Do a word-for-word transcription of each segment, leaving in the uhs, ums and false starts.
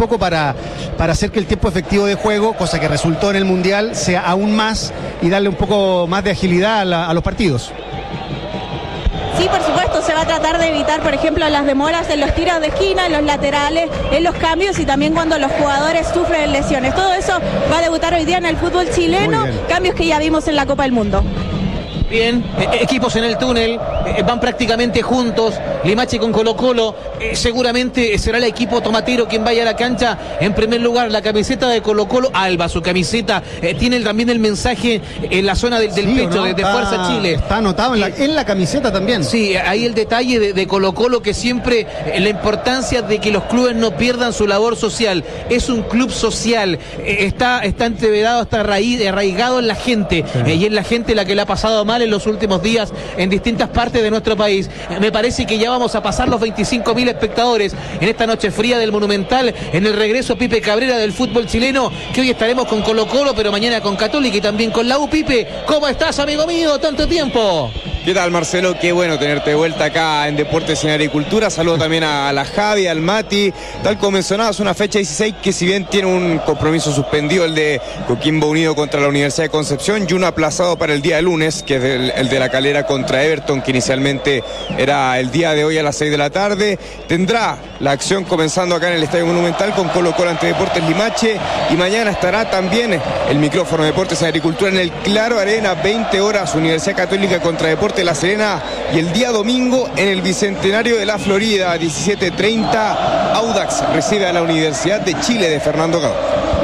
poco para, para hacer que el tiempo efectivo de juego, cosa que resultó en el Mundial, sea aún más y darle un poco más de agilidad a, la, a los partidos. Sí, por supuesto, se va a tratar de evitar, por ejemplo, las demoras en los tiros de esquina, en los laterales, en los cambios y también cuando los jugadores sufren lesiones. Todo eso va a debutar hoy día en el fútbol chileno, cambios que ya vimos en la Copa del Mundo. Bien, eh, equipos en el túnel, eh, van prácticamente juntos, Limache con Colo Colo, eh, seguramente será el equipo tomatero quien vaya a la cancha. En primer lugar, la camiseta de Colo Colo, Alba, su camiseta, eh, tiene también el mensaje en la zona del, del sí, pecho, no, de, de está, Fuerza Chile. Está anotado en la, en la camiseta también. Sí, ahí el detalle de, de Colo Colo, que siempre eh, la importancia de que los clubes no pierdan su labor social. Es un club social, eh, está, está entreverado, está raíz, arraigado en la gente, sí. eh, y es la gente la que le ha pasado mal en los últimos días en distintas partes de nuestro país. Me parece que ya vamos a pasar los veinticinco mil espectadores en esta noche fría del Monumental, en el regreso Pipe Cabrera del fútbol chileno, que hoy estaremos con Colo Colo, pero mañana con Católica y también con la U. Pipe, ¿cómo estás, amigo mío? Tanto tiempo. ¿Qué tal, Marcelo? Qué bueno tenerte de vuelta acá en Deportes en Agricultura. Saludo también a la Javi, al Mati. Tal como mencionabas, una fecha dieciséis que, si bien tiene un compromiso suspendido, el de Coquimbo Unido contra la Universidad de Concepción, y uno aplazado para el día de lunes, que es el, el de la Calera contra Everton, que inicialmente era el día de hoy a las seis de la tarde. Tendrá la acción comenzando acá en el Estadio Monumental con Colo Colo ante Deportes Limache, y mañana estará también el micrófono de Deportes en Agricultura en el Claro Arena, veinte horas, Universidad Católica contra Deportes La Serena, y el día domingo en el Bicentenario de la Florida, diecisiete treinta, Audax recibe a la Universidad de Chile de Fernando Gago.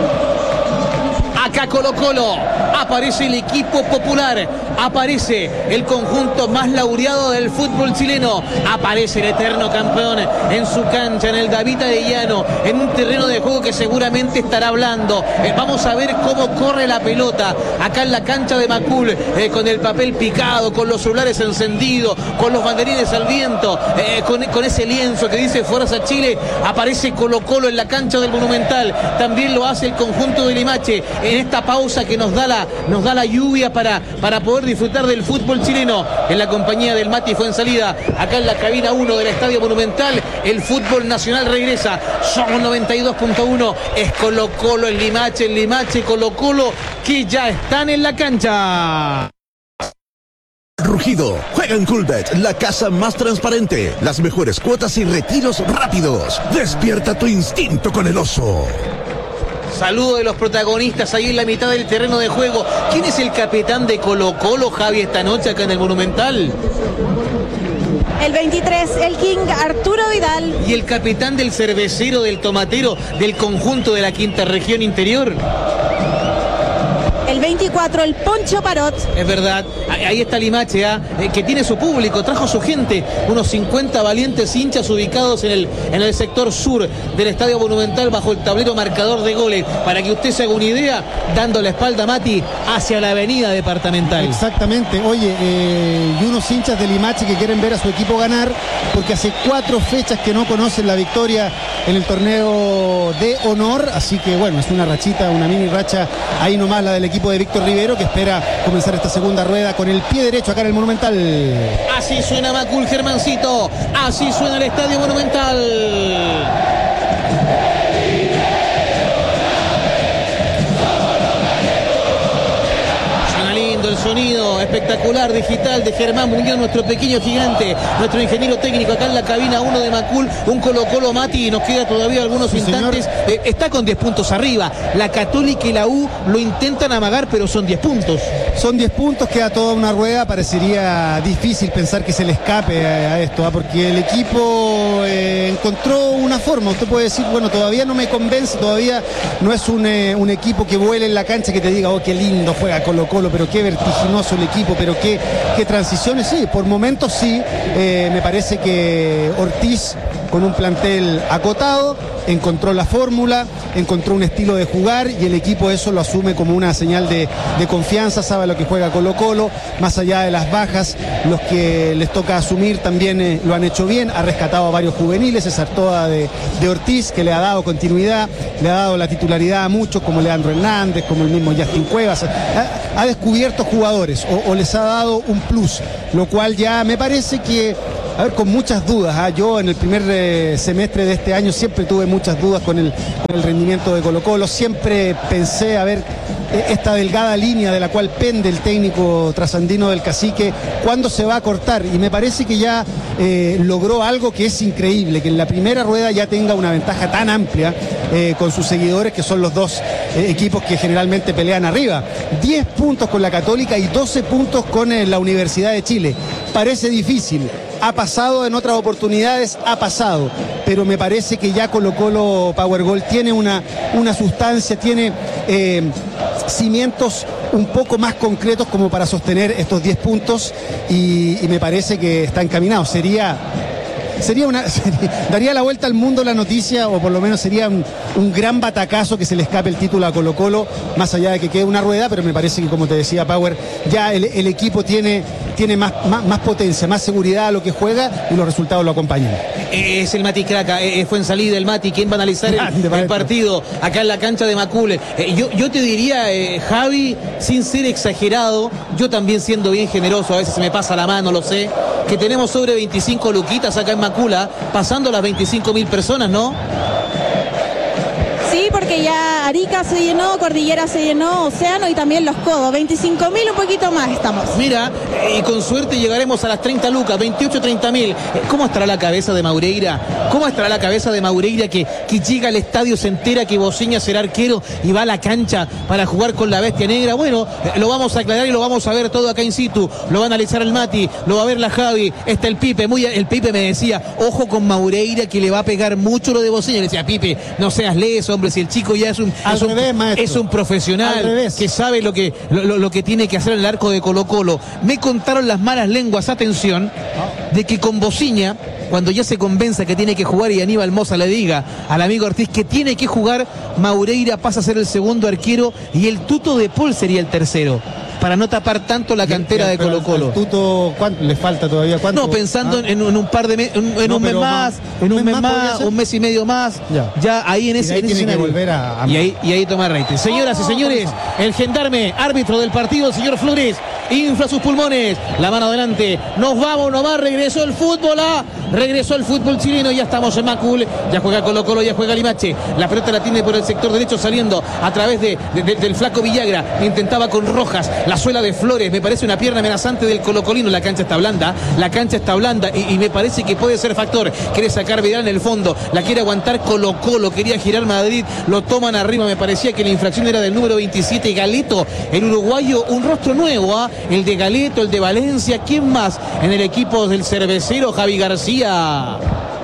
Acá Colo Colo, aparece el equipo popular, aparece el conjunto más laureado del fútbol chileno, aparece el eterno campeón en su cancha, en el David Arellano, en un terreno de juego que seguramente estará hablando. Eh, vamos a ver cómo corre la pelota acá en la cancha de Macul, eh, con el papel picado, con los celulares encendidos, con los banderines al viento, eh, con, con ese lienzo que dice Fuerza Chile. Aparece Colo Colo en la cancha del Monumental, también lo hace el conjunto de Limache en esta pausa que nos da la, nos da la lluvia para, para poder disfrutar del fútbol chileno, en la compañía del Mati Fuensalida, acá en la cabina uno del Estadio Monumental. El fútbol nacional regresa, somos noventa y dos punto uno, es Colo Colo, el Limache, el Limache, Colo Colo, que ya están en la cancha. Rugido, juega en Coolbet, la casa más transparente, las mejores cuotas y retiros rápidos. Despierta tu instinto con el oso. Saludo de los protagonistas ahí en la mitad del terreno de juego. ¿Quién es el capitán de Colo Colo, Javi, esta noche acá en el Monumental? El veintitrés, el King Arturo Vidal. ¿Y el capitán del cervecero, del tomatero, del conjunto de la quinta región interior? El veinticuatro, el Poncho Parot. Es verdad, ahí está Limache, ¿eh? que tiene su público, trajo su gente, unos cincuenta valientes hinchas ubicados en el, en el sector sur del Estadio Monumental, bajo el tablero marcador de goles, para que usted se haga una idea, dando la espalda, Mati, hacia la avenida departamental. Exactamente, oye, eh, y unos hinchas de Limache que quieren ver a su equipo ganar, porque hace cuatro fechas que no conocen la victoria en el torneo de honor, así que bueno, es una rachita, una mini racha, ahí nomás la del equipo de Víctor Rivero, que espera comenzar esta segunda rueda con el pie derecho acá en el Monumental. Así suena Macul, Germancito, así suena el Estadio Monumental. El sonido espectacular digital de Germán Muñoz, nuestro pequeño gigante, nuestro ingeniero técnico acá en la cabina uno de Macul, un Colo Colo, Mati, y nos queda todavía algunos sí, instantes. Eh, está con diez puntos arriba. La Católica y la U lo intentan amagar, pero son diez puntos. Son diez puntos, queda toda una rueda. Parecería difícil pensar que se le escape a, a esto, ¿eh? porque el equipo eh, encontró una forma. Usted puede decir, bueno, todavía no me convence, todavía no es un, eh, un equipo que vuele en la cancha, que te diga, oh, qué lindo juega Colo Colo, pero qué vertiginoso el equipo, pero qué, qué transiciones. Sí, por momentos sí, eh, me parece que Ortiz, con un plantel acotado, encontró la fórmula, encontró un estilo de jugar, y el equipo eso lo asume como una señal de, de confianza, sabe lo que juega Colo Colo, más allá de las bajas, los que les toca asumir también eh, lo han hecho bien, ha rescatado a varios juveniles, esa toda de, de Ortiz, que le ha dado continuidad, le ha dado la titularidad a muchos, como Leandro Hernández, como el mismo Justin Cuevas, ha, ha descubierto jugadores, o, o les ha dado un plus, lo cual ya me parece que a ver, con muchas dudas. ¿ah? Yo en el primer eh, semestre de este año siempre tuve muchas dudas con el, con el rendimiento de Colo-Colo. Siempre pensé, a ver, esta delgada línea de la cual pende el técnico trasandino del Cacique, ¿cuándo se va a cortar? Y me parece que ya eh, logró algo que es increíble, que en la primera rueda ya tenga una ventaja tan amplia eh, con sus seguidores, que son los dos eh, equipos que generalmente pelean arriba. diez puntos con la Católica y doce puntos con eh, la Universidad de Chile. Parece difícil. Ha pasado en otras oportunidades, ha pasado, pero me parece que ya Colo-Colo Powergol tiene una, una sustancia, tiene eh, cimientos un poco más concretos como para sostener estos diez puntos y, y me parece que está encaminado. Sería... Sería una, sería, daría la vuelta al mundo la noticia, o por lo menos sería un, un gran batacazo que se le escape el título a Colo-Colo, más allá de que quede una rueda, pero me parece que, como te decía Power, ya el, el equipo tiene, tiene más, más, más potencia, más seguridad a lo que juega y los resultados lo acompañan. Es el Mati Craca, eh, fue en salida el Mati, quien va a analizar el, el partido acá en la cancha de Macul. Eh, yo, yo te diría, eh, Javi, sin ser exagerado, yo también siendo bien generoso, a veces se me pasa la mano, lo sé, que tenemos sobre veinticinco luquitas acá en Macula, pasando las veinticinco mil personas, ¿no? Sí, porque ya Arica se llenó, Cordillera se llenó, Océano y también Los Codos. veinticinco mil, un poquito más estamos. Mira, y con suerte llegaremos a las treinta lucas, veintiocho, treinta mil. ¿Cómo estará la cabeza de Maureira? ¿Cómo estará la cabeza de Maureira que, que llega al estadio, se entera que Bociña será arquero y va a la cancha para jugar con la Bestia Negra? Bueno, lo vamos a aclarar y lo vamos a ver todo acá in situ. Lo va a analizar el Mati, lo va a ver la Javi. Está el Pipe, muy, el Pipe me decía, ojo con Maureira que le va a pegar mucho lo de Bociña. Le decía, Pipe, no seas leso, hombre, si el chico ya es un, es un, revés, es un profesional que sabe lo que, lo, lo que tiene que hacer en el arco de Colo-Colo. Me contaron las malas lenguas, atención, de que con Bociña, cuando ya se convenza que tiene que jugar y Aníbal Mosa le diga al amigo Ortiz que tiene que jugar, Maureira pasa a ser el segundo arquero y el Tuto de Paul sería el tercero, para no tapar tanto la cantera de Colo-Colo. Tuto, ¿cuánto le falta todavía? ¿Cuánto? No, pensando ah. en, en un par de meses, en, en no, un mes más, en un, un mes más, un mes y medio más, ya, ya ahí en ese, ahí en ese tiene que volver a, a... y ahí y ahí toma rating. Señoras y señores, el gendarme, árbitro del partido, el señor Flores, infla sus pulmones, la mano adelante, nos vamos nomás, regresó el fútbol, ah, regresó el fútbol chileno, ya estamos en Macul, ya juega Colo-Colo, ya juega Limache, la pelota la tiene por el sector derecho saliendo a través de, de, de, del flaco Villagra, intentaba con Rojas, la suela de Flores, me parece una pierna amenazante del colocolino, la cancha está blanda, la cancha está blanda y, y me parece que puede ser factor, quiere sacar Vidal en el fondo, la quiere aguantar Colo-Colo, quería girar Madrid, lo toman arriba, me parecía que la infracción era del número veintisiete, Galeto, el uruguayo, un rostro nuevo, ¿ah? El de Galeto, el de Valencia, ¿quién más en el equipo del cervecero? Javi García.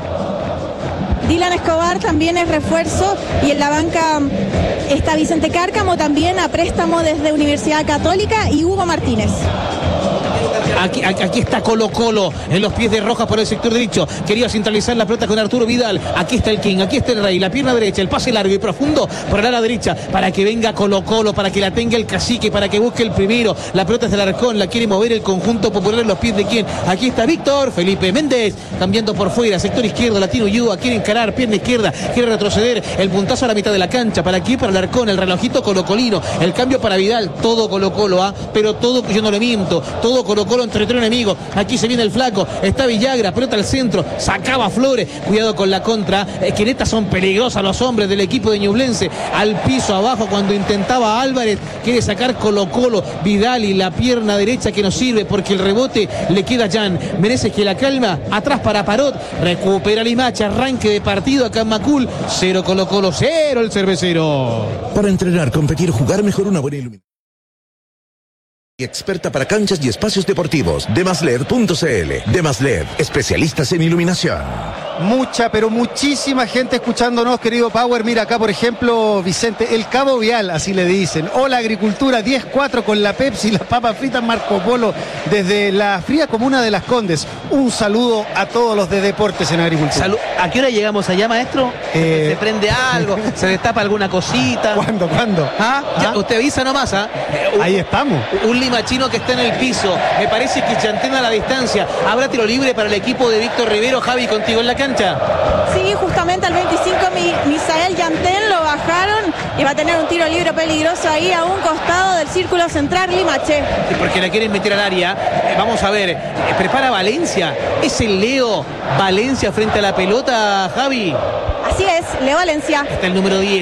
Dylan Escobar también es refuerzo y en la banca está Vicente Cárcamo, también a préstamo desde Universidad Católica, y Hugo Martínez. Aquí, aquí está Colo-Colo en los pies de Rojas por el sector derecho. Quería centralizar la pelota con Arturo Vidal. Aquí está el King, aquí está el Rey. La pierna derecha, el pase largo y profundo por el ala derecha para que venga Colo-Colo, para que la tenga el Cacique, para que busque el primero. La pelota es del Arcón, la quiere mover el conjunto popular en los pies de quién. Aquí está Víctor Felipe Méndez cambiando por fuera, sector izquierdo. Latino Yuda quiere encarar, pierna izquierda, quiere retroceder. El puntazo a la mitad de la cancha. ¿Para aquí, para el Arcón, el relojito colocolino. El cambio para Vidal. Todo Colo-Colo, ¿ah? Pero todo, yo no le miento, todo Colo-Colo en territorio enemigo. Aquí se viene el flaco, está Villagra, pelota al centro, sacaba Flores, cuidado con la contra, eh, que neta son peligrosas los hombres del equipo de Ñublense, al piso abajo cuando intentaba Álvarez, quiere sacar Colo-Colo, Vidal y la pierna derecha que no sirve porque el rebote le queda a Jan, merece que la calma, atrás para Parot, recupera Limache, arranque de partido acá en Macul, cero Colo-Colo, cero el cervecero. Para entrenar, competir, jugar mejor, una buena iluminación. Experta para canchas y espacios deportivos, Demasled punto c l. Demasled, especialistas en iluminación. Mucha, pero muchísima gente escuchándonos, querido Power. Mira acá, por ejemplo, Vicente, el Cabo Vial, así le dicen. Hola, Agricultura, diez cuatro con la Pepsi y las papas fritas Marco Polo desde la fría comuna de Las Condes. Un saludo a todos los de deportes en Agricultura. Salud. ¿A qué hora llegamos allá, maestro? Eh... ¿Se prende algo? ¿Se destapa alguna cosita? ¿Cuándo? ¿Cuándo? ¿Ah? ¿Ah? Ya, usted avisa nomás, ¿ah? Un, Ahí estamos. Un limachino que está en el piso. Me parece que chantena a la distancia. ¿Habrá tiro libre para el equipo de Víctor Rivero? Javi, contigo en la cancha. Sí, justamente al veinticinco mi, Misael Yantén lo bajaron y va a tener un tiro libre peligroso ahí a un costado del círculo central Limache. Sí, porque la quieren meter al área. Eh, vamos a ver, eh, prepara Valencia. ¿Es el Leo Valencia frente a la pelota, Javi? Así es, Leo Valencia. Está el número diez.